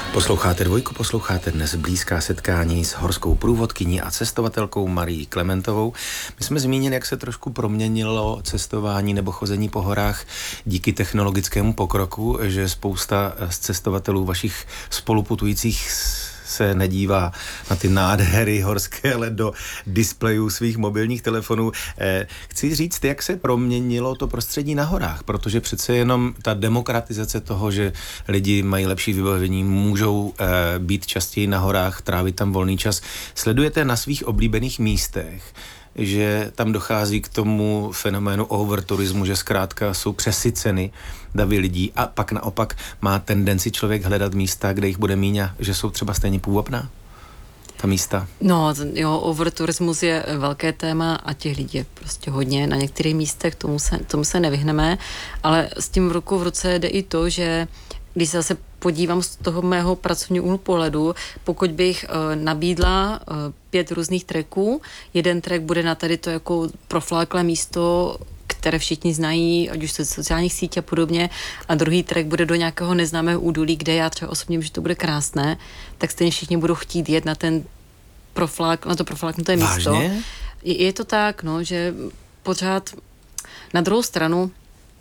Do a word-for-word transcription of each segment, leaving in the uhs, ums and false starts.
Posloucháte Dvojku, posloucháte dnes blízká setkání s horskou průvodkyní a cestovatelkou Marií Klementovou. My jsme zmínili, jak se trošku proměnilo cestování nebo chození po horách díky technologickému pokroku, že spousta z cestovatelů vašich spoluputujících se nedívá na ty nádhery horské, ale do displejů svých mobilních telefonů. Eh, chci říct, jak se proměnilo to prostředí na horách, protože přece jenom ta demokratizace toho, že lidi mají lepší vybavení, můžou eh, být častěji na horách, trávit tam volný čas. Sledujete na svých oblíbených místech, že tam dochází k tomu fenoménu overturismu, že zkrátka jsou přesyceny davy lidí a pak naopak má tendenci člověk hledat místa, kde jich bude míň a že jsou třeba stejně půvabná? Ta místa. No, jo, overturismus je velké téma a těch lidí je prostě hodně na některých místech, tomu se, tomu se nevyhneme, ale s tím v ruku v ruce jde i to, že když se zase podívám z toho mého pracovního úhlu pohledu, pokud bych uh, nabídla uh, pět různých tracků, jeden track bude na tady to jako profláklé místo, které všichni znají, ať už se sociálních sítí a podobně, a druhý track bude do nějakého neznámého údolí, kde já třeba osobně, že to bude krásné, tak stejně všichni budou chtít jet na ten proflák, na to profláknuté místo. Vážně? Je, je to tak, no, že pořád na druhou stranu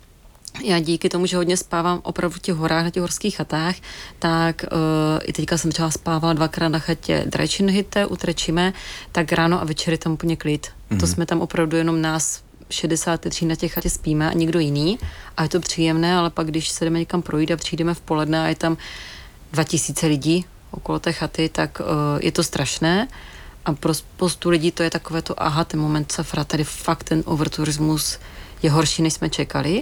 já díky tomu, že hodně spávám opravdu v těch horách, na těch horských chatách, tak uh, i teďka jsem třeba spávala dvakrát na chatě Drajčinhytte u Trečime, tak ráno a večer je tam úplně klid. Mm-hmm. To jsme tam opravdu jenom nás šedesát tři na těch chatě spíme a nikdo jiný a je to příjemné, ale pak když se jdeme někam projít a přijdeme v poledne a je tam dva tisíce lidí okolo té chaty, tak uh, je to strašné a pro spoustu lidí to je takové to aha, ten moment safra, tady fakt ten overturismus je horší, než jsme čekali.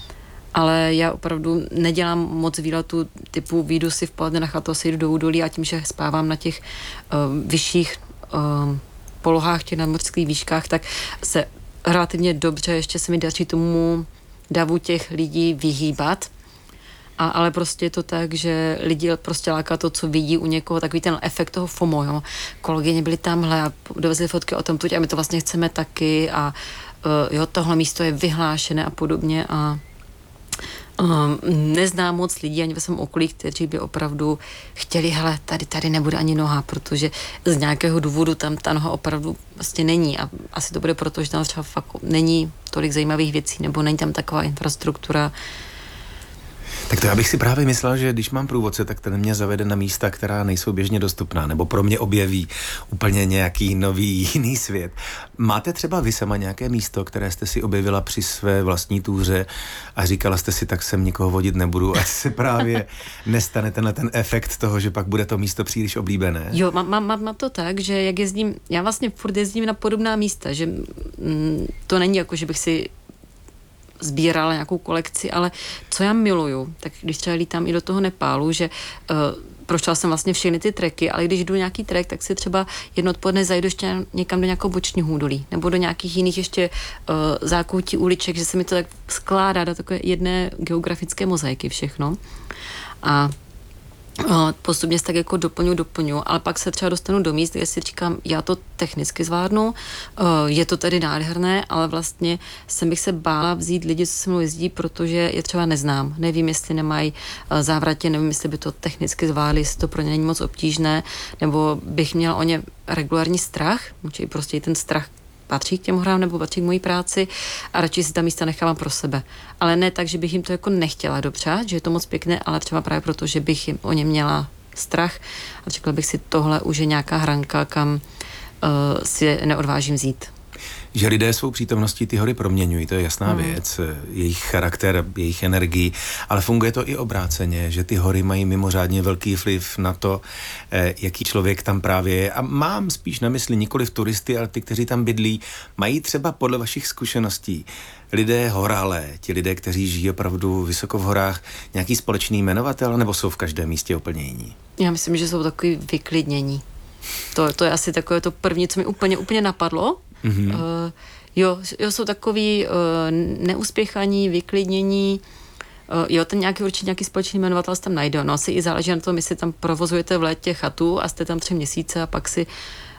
Ale já opravdu nedělám moc výletů typu výjdu si v poledne na chatu, si jdu do údolí a tím, že spávám na těch uh, vyšších uh, polohách, těch nadmořských výškách, tak se relativně dobře ještě se mi daří tomu davu těch lidí vyhýbat. A, ale prostě je to tak, že lidi prostě láká to, co vidí u někoho, takový ten efekt toho FOMO, jo. Kolegyně byly tamhle a dovezli fotky o tom tuď a my to vlastně chceme taky a uh, jo, tohle místo je vyhlášené a podobně a Um, neznám moc lidí ani ve svém okolí, kteří by opravdu chtěli, hele, tady, tady nebude ani noha, protože z nějakého důvodu tam ta noha opravdu vlastně není a asi to bude proto, že tam třeba fakt není tolik zajímavých věcí, nebo není tam taková infrastruktura. Tak to já bych si právě myslel, že když mám průvodce, tak ten mě zavede na místa, která nejsou běžně dostupná, nebo pro mě objeví úplně nějaký nový jiný svět. Máte třeba vy sama nějaké místo, které jste si objevila při své vlastní túře a říkala jste si, tak sem nikoho vodit nebudu, ať se právě nestane tenhle ten efekt toho, že pak bude to místo příliš oblíbené? Jo, mám, mám, mám to tak, že jak jezdím, já vlastně furt jezdím na podobná místa, že mm, to není jako, že bych si sbírala nějakou kolekci, ale co já miluju, tak když třeba lítám i do toho Nepálu, že uh, prošla jsem vlastně všechny ty treky, ale když jdu nějaký trek, tak si třeba jedno odpoledne zajdu ještě někam do nějakého bočního údolí, nebo do nějakých jiných ještě uh, zákoutí uliček, že se mi to tak skládá do takové jedné geografické mozaiky všechno. A postupně se tak jako doplňu, doplňu, ale pak se třeba dostanu do míst, kde si říkám, já to technicky zvládnu, je to tady nádherné, ale vlastně jsem bych se bála vzít lidi, co se mnou jezdí, protože je třeba neznám. Nevím, jestli nemají závratě, nevím, jestli by to technicky zvládli, jestli to pro ně není moc obtížné, nebo bych měla o ně regulární strach, určitě prostě i ten strach patří k těm horám nebo patří k mojí práci a radši si ta místa nechávám pro sebe. Ale ne tak, že bych jim to jako nechtěla dopřát, že je to moc pěkné, ale třeba právě proto, že bych jim o ně měla strach a řekla bych si, tohle už je nějaká hranka, kam uh, si neodvážím vzít. Že lidé svou přítomností ty hory proměňují, to je jasná hmm. věc, jejich charakter, jejich energii, ale funguje to i obráceně, že ty hory mají mimořádně velký vliv na to, jaký člověk tam právě je. A mám spíš na mysli nikoliv turisty, ale ty, kteří tam bydlí, mají třeba podle vašich zkušeností lidé horalé, ti lidé, kteří žijí opravdu vysoko v horách, nějaký společný jmenovatel, nebo jsou v každém místě úplně jiní? Já myslím, že jsou takový vyklidnění. To, to je asi takové to první, co mi úplně, úplně napadlo. Mm-hmm. Uh, jo, jo, jsou takový uh, neuspěchaní, vyklidnění, uh, jo, ten nějaký určitě nějaký společný jmenovatel tam najde, no asi i záleží na tom, jestli tam provozujete v létě chatu a jste tam tři měsíce a pak si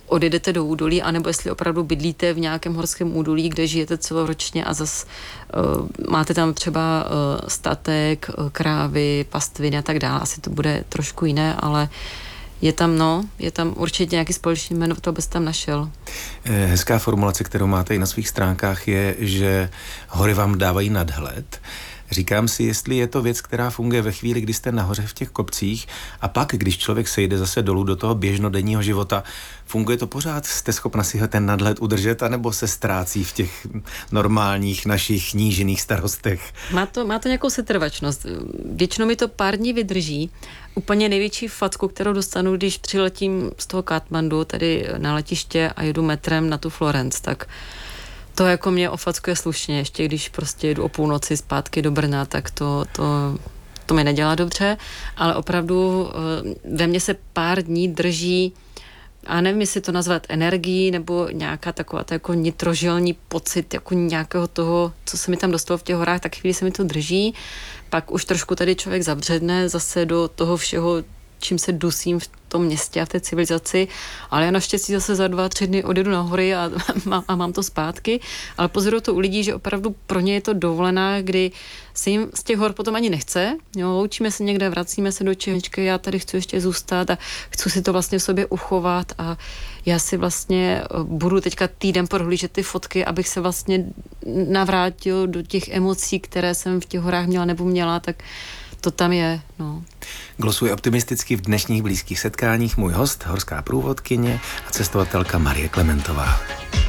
odjedete do údolí, anebo jestli opravdu bydlíte v nějakém horském údolí, kde žijete celoročně a zas uh, máte tam třeba uh, statek, uh, krávy, pastviny a tak dále. Asi to bude trošku jiné, ale je tam, no, je tam určitě nějaký společný jméno, to bys tam našel. Hezká formulace, kterou máte i na svých stránkách, je, že hory vám dávají nadhled. Říkám si, jestli je to věc, která funguje ve chvíli, kdy jste nahoře v těch kopcích a pak, když člověk sejde zase dolů do toho běžnodenního života, funguje to pořád? Jste schopna si ho ten nadhled udržet, anebo se ztrácí v těch normálních našich nížiných starostech? Má to, má to nějakou setrvačnost. Většinou mi to pár dní vydrží. Úplně největší facku, kterou dostanu, když přiletím z toho Katmandu tady na letiště a jedu metrem na tu Florence, tak to jako mě ofackuje slušně, ještě když prostě jedu o půlnoci zpátky do Brna, tak to, to, to mi nedělá dobře, ale opravdu ve mně se pár dní drží, a nevím, jestli to nazvat energií, nebo nějaká taková jako nitrožilní pocit jako nějakého toho, co se mi tam dostalo v těch horách, tak chvíli se mi to drží, pak už trošku tady člověk zabředne zase do toho všeho, čím se dusím v tom městě a v té civilizaci, ale já naštěstí zase za dva, tři dny odjedu na hory a, a mám to zpátky, ale pozoruju to u lidí, že opravdu pro ně je to dovolená, kdy se jim z těch hor potom ani nechce, jo, loučíme se někde, vracíme se do Čehečky, já tady chci ještě zůstat a chci si to vlastně v sobě uchovat a já si vlastně budu teďka týden prohlížet ty fotky, abych se vlastně navrátil do těch emocí, které jsem v těch horách měla nebo měla, tak to tam je, no. Glosuje optimisticky v dnešních blízkých setkáních můj host, horská průvodkyně a cestovatelka Marie Klementová.